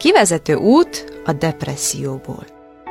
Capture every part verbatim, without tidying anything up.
Kivezető út a depresszióból.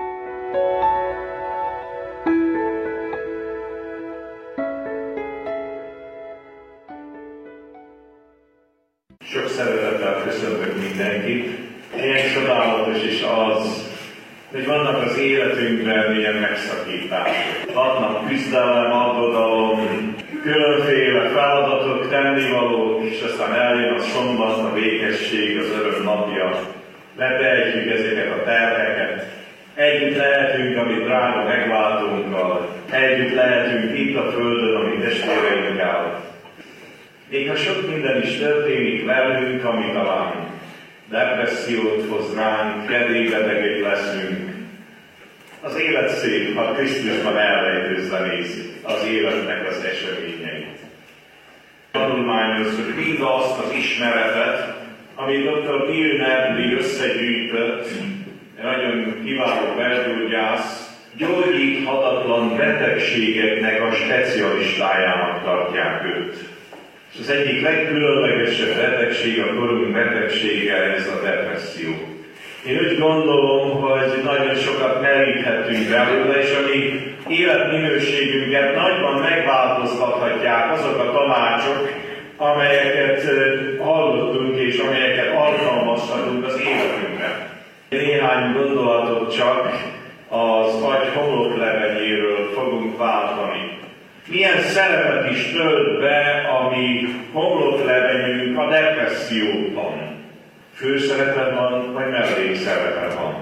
Sok szeretettel köszöntök mindenkit. Milyen csodálatos is az, hogy vannak az életünkben ilyen megszakítások. Adnak küzdelem, aggodalom, különféle feladatok, tennivalók, és aztán eljön a szombat, a békesség, az öröm napja. Letehetjük ezeket a terheket. Együtt lehetünk a mi drága megváltónkkal. Együtt lehetünk itt a földön, a mi testvéreinkkel. Még ha sok minden is történik velünk, ami talán depressziót hoz ránk, kedélybetegek leszünk. Az élet szép, ha Krisztusban elrejtőzve nézzük az életnek az eseményeit. Tanulmányozzuk mindazt az ismeretet, amit doktor Bill Medley összegyűjtött, egy nagyon kiváló belgyógyász, gyógyíthatatlan betegségeknek a specialistájának tartják őt. És az egyik legkülönlegesebb betegség, a korunk betegsége, ez a depresszió. Én úgy gondolom, hogy nagyon sokat meríthetünk belőle, és a mi életminőségünket nagyban megváltoztathatják azok a tanácsok, amelyeket hallottunk és amelyeket alkalmazhatunk az életünkben. Néhány gondolatot csak az agy homloklevenyéről fogunk váltani. Milyen szerepet is tölt be a mi homloklevenyünk a depresszióban? Főszerepe van, vagy mellékszerepe van?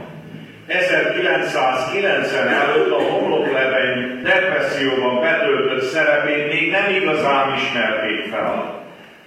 ezerkilencszázkilencven előtt a homlokleveny depresszióban betöltött szerepét még nem igazán ismerték fel.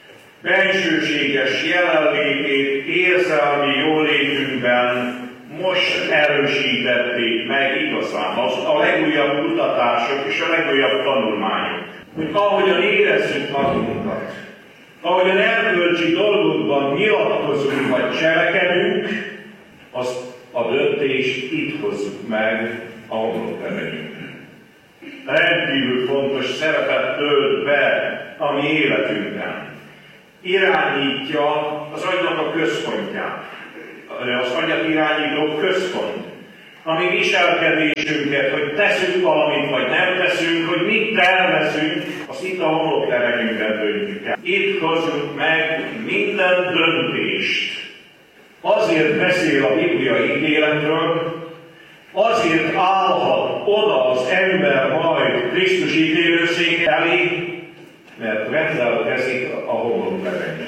Bensőséges jelenlétét érzelmi jólétünkben most erősítették meg igazán az a legújabb kutatások és a legújabb tanulmányok. Hogy ahogyan érezzük magunkat, ahogyan erkölcsi dolgokban nyilatkozunk vagy cselekedünk, azt a döntést itt hozzuk meg a homloklevenyünkben. Rendkívül fontos szerepet tölt be a mi életünkben. Irányítja az agynak a központját. Az agyat irányító központ, ami viselkedésünket, hogy teszünk valamit, vagy nem teszünk, hogy mit tervezünk, azt itt a homloklevenyünkben döntjük el. Itt hozunk meg minden döntést. Azért beszél a Biblia ítéletről, azért állhat oda az ember majd Krisztus ítélőszék elé, mert rendelkezik a homloklevenyben.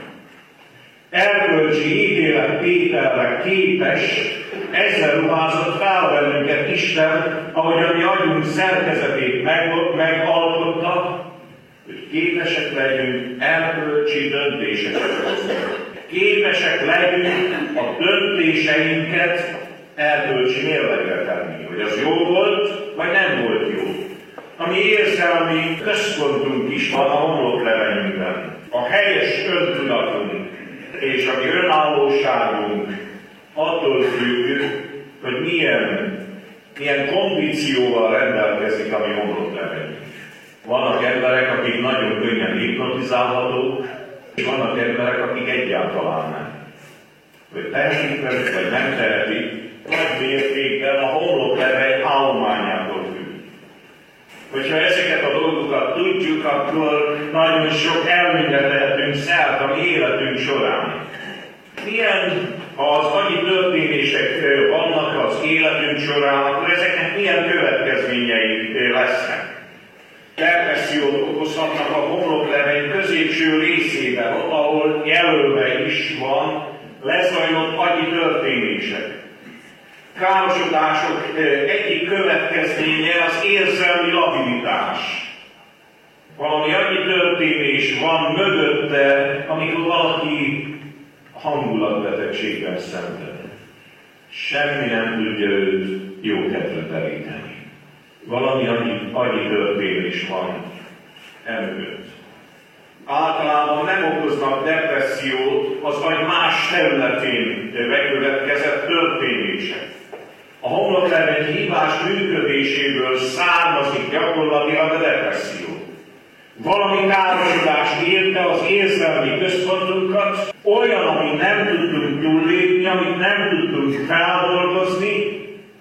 Erkölcsi ítélet Péterre képes, ezzel ruházott fel bennünket Isten, ahogy a mi agyunk szerkezetét meg, megalkotta, hogy képesek legyünk erkölcsi döntéseket hozni. Képesek legyünk a döntéseinket erkölcsi mérlegre tenni, hogy az jó volt, vagy nem volt jó. A mi érzelmi központunk is van a homloklevenyünkben. A helyes öntudatunk és a mi önállóságunk attól függ, hogy milyen, milyen kondícióval rendelkezik a mi homloklevenyünk. Vannak emberek, akik nagyon könnyen hipnotizálhatók, és vannak emberek, akik egyáltalán nem. Hogy tehetik velük, vagy nem tehetik, nagy mértékben a homlokleveny állományától függ. Hogyha ezeket a dolgokat tudjuk, akkor nagyon sok előnyre lehetünk szert a mi életünk során. Milyen, ha az annyi történések vannak az életünk során, akkor ezeknek milyen következményei lesznek. Depressziót okozhatnak a homlokleveny középső részében, ott, ahol jelölve is van, lezajlott agyi történések. Károsodások egyik következménye az érzelmi labilitás. Valami annyi történés van mögötte, amikor valaki hangulatbetegségben szenved. Semmi nem tudja őt jó kedvre teríteni. Valami annyi, annyi történés van emögött. Általában nem okoznak depressziót az agy más területén bekövetkezett történések. A homlokleveny hibás működéséből származik gyakorlatilag a depresszió. Valami károsodás érte az érzelmi központunkat, olyan, amit nem tudtunk túllépni, amit nem tudtunk feldolgozni,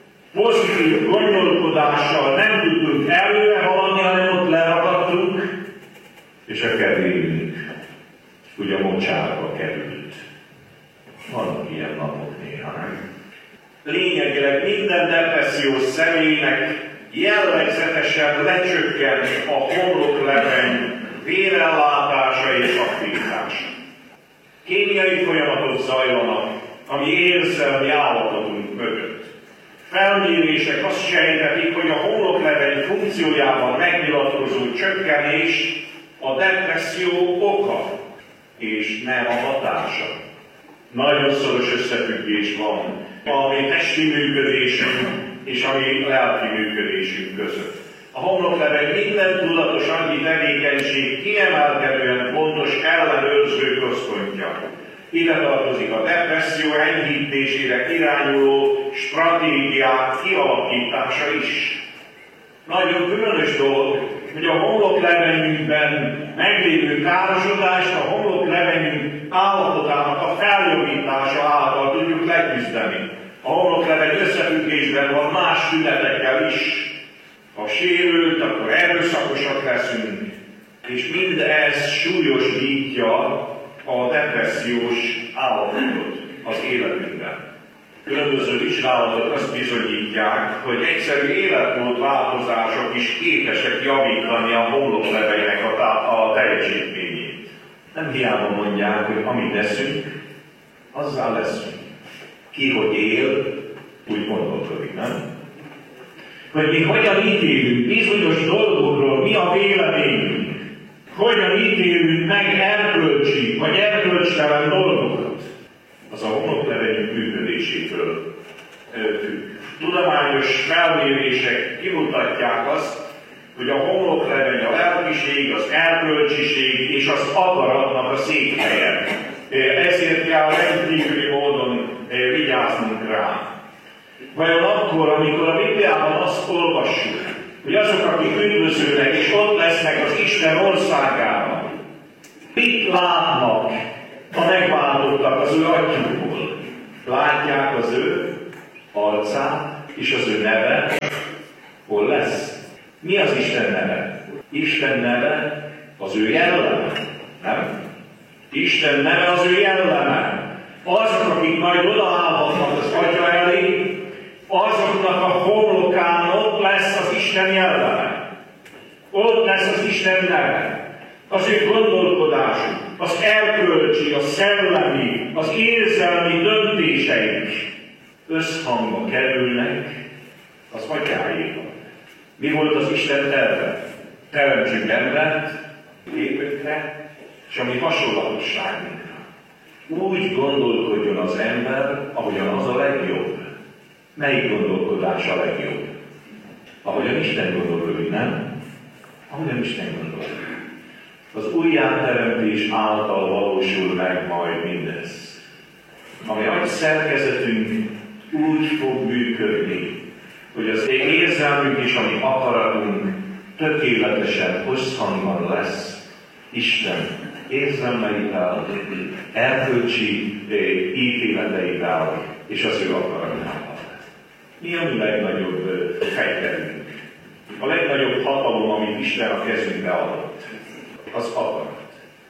pozitív gondolkodással nem tudtunk előre haladni, hanem ott leragadtunk, és a kedvénk ugye a mocsárba került. Vannak ilyen napok néha, nem? Lényegileg minden depressziós személynek jellegzetesen lecsökken a homlokleveny vérellátása és aktivitása. Kémiai folyamatok zajlanak, ami érzelmi állapotunk mögött. Felmérések azt sejtetik, hogy a homlokleveny funkciójában megnyilatkozó csökkenés a depresszió oka, és nem a hatása. Nagyon szoros összefüggés van a mi testi működésünk és a mi lelki működésünk között. A homlokleveny minden tudatos agyi tevékenység kiemelkedően fontos ellenőrző központja. Ide tartozik a depresszió enyhítésére irányuló stratégiák kialakítása is. Nagyon különös dolog, hogy a homloklevenyünkben meglévő károsodást a homloklevenyünk állapotának a feljavítása által tudjuk leküzdeni. A homlokleveny összefüggésben van más tünetekkel is. Ha sérült, akkor erőszakosak leszünk, és mindez súlyosbítja a depressziós állapotot az életünkben. Különböző vizsgálatok azt bizonyítják, hogy egyszerű életmódváltozások is képesek javítani a homloklevenynek a, a teljesítményét. Nem hiába mondják, hogy amit eszünk, azzal leszünk. Ki, hogy él, úgy gondolkodik, nem? Hogy mi hogyan ítélünk bizonyos dolgokról, mi a véleményünk, hogyan ítélünk meg erkölcsi vagy erkölcstelen dolgokat, az a homloklevenyünk működésétől függ. Tudományos felmérések kimutatják azt, hogy a homlokleveny a lelkiség, az erkölcsiség és az akaratnak a székhelye. Ezért kell rendkívüli módon vigyáznunk rá. Vajon akkor, amikor a Bibliában azt olvassuk, hogy azok, akik üdvözülnek és ott lesznek az Isten országában, mit látnak a megváltottak az ő atyukból? Látják az ő arcát és az ő neve, hol lesz? Mi az Isten neve? Isten neve az ő jelleme, nem? Isten neve az ő jelleme. Azok, akik majd odaállhatnak az Atya elé, azoknak a homlokán ott lesz az Isten jelleme. Ott lesz az Isten neve. Az ő gondolkodásuk, az erkölcsi, a szellemi, az érzelmi döntéseik összhangba kerülnek az Atyáéval. Mi volt az Isten terve? Teremtsünk embert, képünkre, és a mi hasonlatosságunkra. Úgy gondolkodjon az ember, ahogyan az a legjobb. Melyik gondolkodás a legjobb? Ahogyan Isten gondolkodik, nem? Ahogyan Isten gondolkodik. Az újjáteremtés által valósul meg majd mindez. Ami agy szerkezetünk úgy fog működni, hogy az érzelmünk és a mi akaratunk tökéletesen összhangban lesz Isten érzelmeivel, erkölcsi ítéleteivel és az ő akaratával. Mi a mi legnagyobb fegyverünk? A legnagyobb hatalom, amit Isten a kezünkbe adott, az akarat.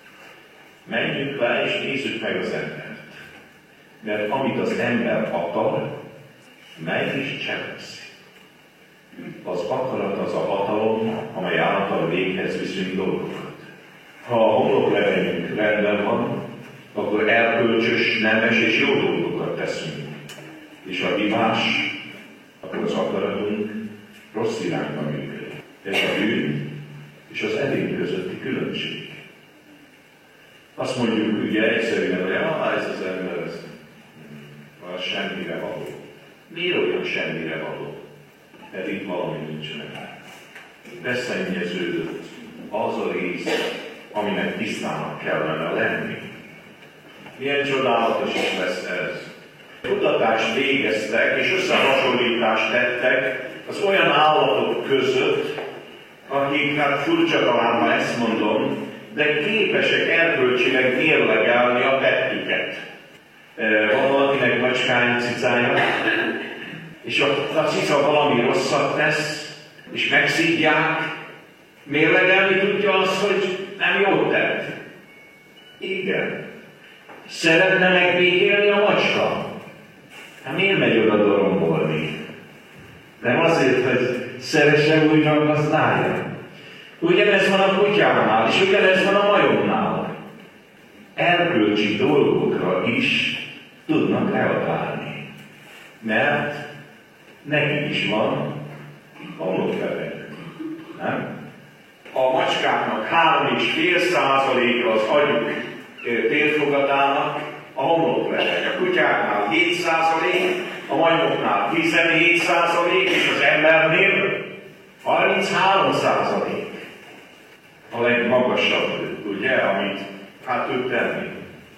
Menjünk le és nézzük meg az embert. Mert amit az ember akar, meg is cselekszik. Az akarat az a hatalom, amely által véghez viszünk dolgokat. Ha a homloklevenyünk rendben van, akkor erkölcsös, nemes és jó dolgokat teszünk. És ha hibás, akkor az akaratunk rossz irányba működik. Ez a bűn és az edény közötti különbség. Azt mondjuk ugye egyszerűen, hogy ah, ez az ember, ez, az semmire való. Miért olyan semmire való? Mert itt valami nincs meg. Beszennyeződött az a rész, aminek tisztának kellene lenni. Milyen csodálatos is lesz ez. Kutatást végeztek és összehasonlítást tettek az olyan állatok között, akik, hát furcsa talán, ha ezt mondom, de képesek erkölcsileg mérlegelni a tettüket. Van valakinek macskány cicája, és a, a cica valami rosszat tesz, és megszívják, mérlegelni tudja azt, hogy nem jót tett. Igen. Szeretne megbékélni a macska? Hát miért megy oda dorombolni? Nem azért, hogy szeresse újra gazdája. Ugyanez van a kutyánál, és ugyanez van a majomnál. Erkölcsi dolgokra is tudnak reagálni. Mert nekik is van homloklevelük. Nem? A macskáknak három és fél százaléka az agyuk térfogatának a homloklevél. A kutyáknál hét százalék, a majmoknál tizenhét százalék, és az embernél harminchárom százalék. A legmagasabb, ugye, amit hát tud tenni.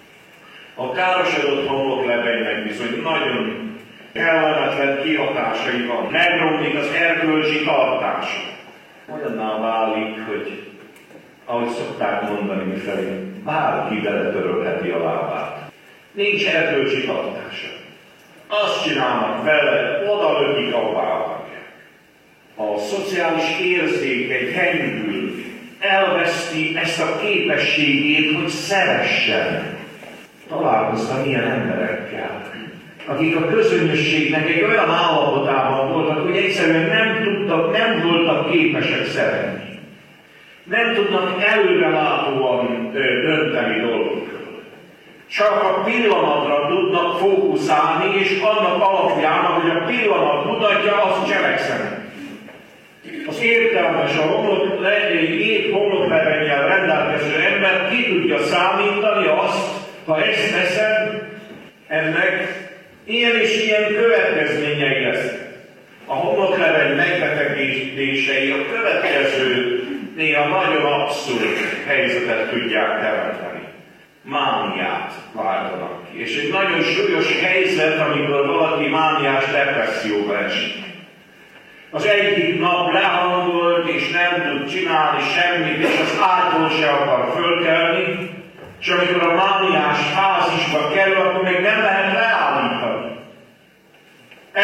A károsodott homloklevének bizony nagyon kellemetlen kihatásai van. Megromlik az erkölcsi tartása. Olyanná válik, hogy ahogy szokták mondani mifelé, bárki beletörölheti a lábát. Nincs erkölcsi tartása. Azt csinálnak vele, oda lökik, ahová akarják. A szociális érzékeny gyengül, elveszti ezt a képességét, hogy szeressen. Találkoztam ilyen emberekkel, akik a közönösségnek egy olyan állapotában voltak, hogy egyszerűen nem tudtak, nem voltak képesek szeretni. Nem tudnak előrelátóan dönteni dolgokról. Csak a pillanatra tudnak fókuszálni, és annak alapján, hogy a pillanat mutatja, azt cselekszenek. Az értelmes, a homlok, épp homloklevénnyel rendelkező ember ki tudja számítani azt, ha ezt teszem, ennek ilyen és ilyen következményei lesznek. A homloklevél megbetegedései a következő, néha nagyon abszurd helyzetet tudják teremteni. Mániát váltanak ki. És egy nagyon súlyos helyzet, amikor valaki mániás depresszióba esik. Az egyik nap lehangolt, és nem tud csinálni semmit, és az ágyból se akar fölkelni, és amikor a mániás fázisba kerül, akkor még nem lehet leállítani.